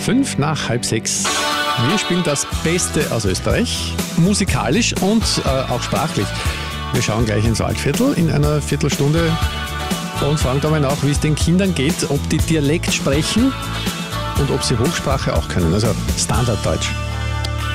5:05. Wir spielen das Beste aus Österreich, musikalisch und auch sprachlich. Wir schauen gleich ins Waldviertel in einer Viertelstunde und fragen da mal nach, wie es den Kindern geht, ob die Dialekt sprechen und ob sie Hochsprache auch können, also Standarddeutsch.